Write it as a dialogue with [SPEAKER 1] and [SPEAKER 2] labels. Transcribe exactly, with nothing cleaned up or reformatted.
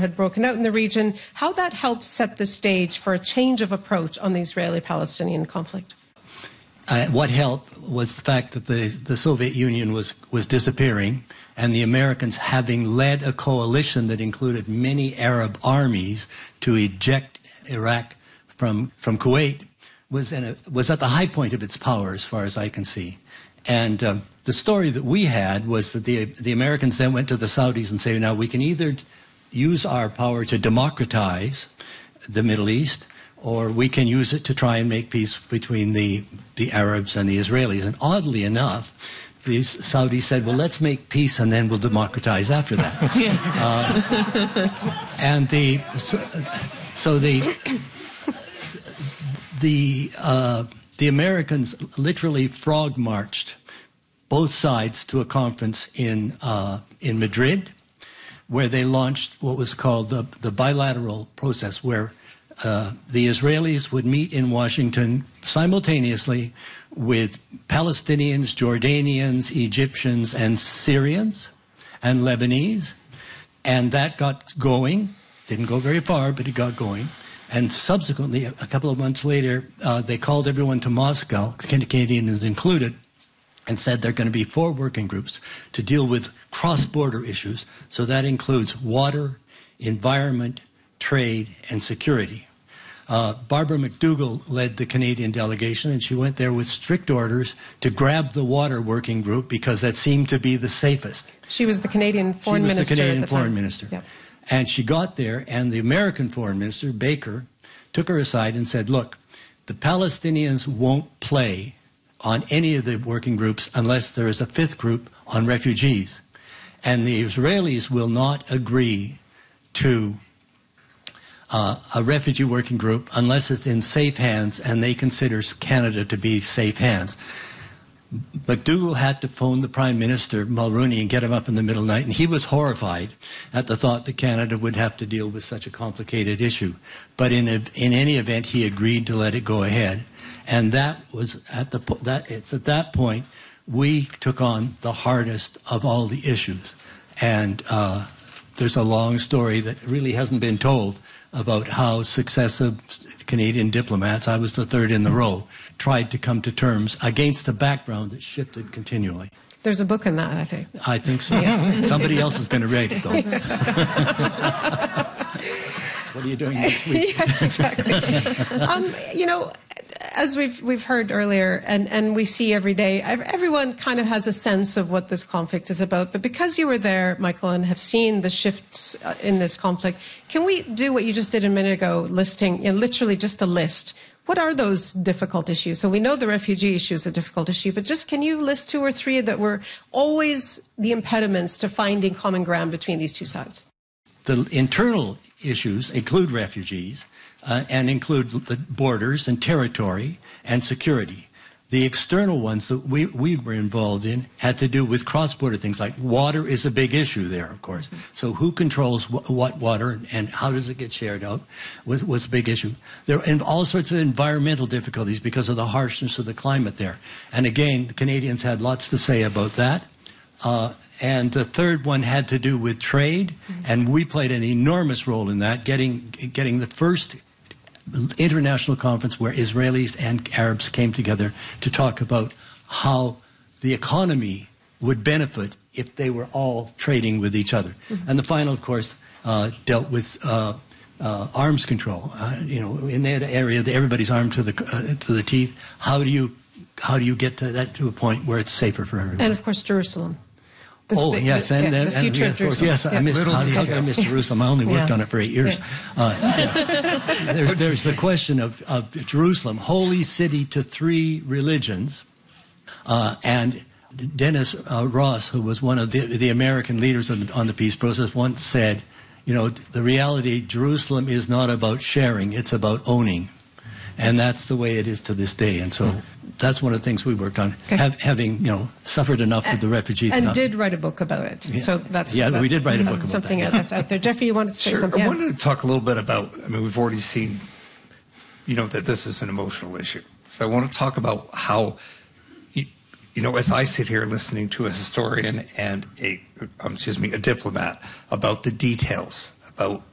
[SPEAKER 1] had broken out in the region, how that helped set the stage for a change of approach on the Israeli-Palestinian conflict.
[SPEAKER 2] Uh, what helped was the fact that the, the Soviet Union was, was disappearing, and the Americans, having led a coalition that included many Arab armies to eject Iraq from, from Kuwait, was, in a, was at the high point of its power, as far as I can see. And um, the story that we had was that the, the Americans then went to the Saudis and said, now we can either use our power to democratize the Middle East, or we can use it to try and make peace between the, the Arabs and the Israelis. And oddly enough, the Saudis said, well, let's make peace and then we'll democratize after that. uh, and the, so, so the, the, uh, the Americans literally frog marched both sides to a conference in, uh, in Madrid, where they launched what was called the, the bilateral process, where Uh, the Israelis would meet in Washington simultaneously with Palestinians, Jordanians, Egyptians, and Syrians, and Lebanese. And that got going. Didn't go very far, but it got going. And subsequently, a couple of months later, uh, they called everyone to Moscow, Canadians included, and said there are going to be four working groups to deal with cross-border issues. So that includes water, environment, trade, and security. Uh, Barbara McDougall led the Canadian delegation, and she went there with strict orders to grab the water working group because that seemed to be the safest.
[SPEAKER 1] She was the Canadian foreign
[SPEAKER 2] minister. She was
[SPEAKER 1] minister
[SPEAKER 2] the Canadian
[SPEAKER 1] at the
[SPEAKER 2] foreign
[SPEAKER 1] time.
[SPEAKER 2] minister.
[SPEAKER 1] Yep.
[SPEAKER 2] And she got there, and the American foreign minister, Baker, took her aside and said, look, the Palestinians won't play on any of the working groups unless there is a fifth group on refugees. And the Israelis will not agree to Uh, a refugee working group unless it's in safe hands, and they consider Canada to be safe hands. McDougall had to phone the Prime Minister, Mulroney, and get him up in the middle of the night, and he was horrified at the thought that Canada would have to deal with such a complicated issue. But in, a, in any event, he agreed to let it go ahead, and that was at the that it's at that point we took on the hardest of all the issues, and uh, there's a long story that really hasn't been told about how successive Canadian diplomats, I was the third in the row, tried to come to terms against a background that shifted continually.
[SPEAKER 1] There's a book on that, I think.
[SPEAKER 2] I think so. Yes. Somebody else is going to write it, though. What are you doing next week?
[SPEAKER 1] Yes, exactly. um, you know, as we've we've heard earlier, and, and we see every day, everyone kind of has a sense of what this conflict is about. But because you were there, Michael, and have seen the shifts in this conflict, can we do what you just did a minute ago, listing, you know, literally just a list? What are those difficult issues? So we know the refugee issue is a difficult issue, but just can you list two or three that were always the impediments to finding common ground between these two sides?
[SPEAKER 2] The internal issues include refugees uh, and include the borders and territory and security. The external ones that we, we were involved in had to do with cross-border things, like water is a big issue there, of course. So who controls wh what water and how does it get shared out was, was a big issue. There are all sorts of environmental difficulties because of the harshness of the climate there. And again, the Canadians had lots to say about that. Uh, And the third one had to do with trade, and we played an enormous role in that, getting, getting the first international conference where Israelis and Arabs came together to talk about how the economy would benefit if they were all trading with each other. Mm-hmm. And the final, of course, uh, dealt with uh, uh, arms control. Uh, you know, in that area, everybody's armed to the, uh, to the teeth. How do you, how do you get to that to a point where it's safer for everyone?
[SPEAKER 1] And, of course, Jerusalem. The
[SPEAKER 2] oh,
[SPEAKER 1] state,
[SPEAKER 2] yes,
[SPEAKER 1] the,
[SPEAKER 2] and,
[SPEAKER 1] yeah,
[SPEAKER 2] and,
[SPEAKER 1] the future
[SPEAKER 2] and,
[SPEAKER 1] of Jerusalem.
[SPEAKER 2] Yes,
[SPEAKER 1] yeah.
[SPEAKER 2] I missed, how, how did I miss Jerusalem? I only worked
[SPEAKER 1] yeah.
[SPEAKER 2] on it for eight years. Yeah. Uh, yeah. There's, there's the question of, of Jerusalem, holy city to three religions. Uh, and Dennis uh, Ross, who was one of the, the American leaders on, on the peace process, once said, you know, the reality, Jerusalem is not about sharing, it's about owning. And that's the way it is to this day. And so that's one of the things we worked on, okay. have, having, you know, suffered enough with the refugees.
[SPEAKER 1] And did write a book about it.
[SPEAKER 2] Yes.
[SPEAKER 1] So that's
[SPEAKER 2] yeah,
[SPEAKER 1] that,
[SPEAKER 2] we did write a book about
[SPEAKER 1] something
[SPEAKER 2] that.
[SPEAKER 1] Something that's out there. Jeffrey, you wanted to say
[SPEAKER 3] sure.
[SPEAKER 1] something?
[SPEAKER 3] I
[SPEAKER 1] yeah.
[SPEAKER 3] wanted to talk a little bit about, I mean, we've already seen, you know, that this is an emotional issue. So I want to talk about how, you, you know, as I sit here listening to a historian and a, um, excuse me, a diplomat about the details, about